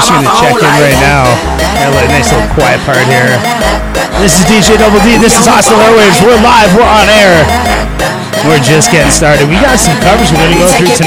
just going to check in right now. Got a nice little quiet part here. This is DJ Double D. This is Hostile Airwaves. We're live. We're on air. We're just getting started. We got some covers we're going to go through tonight.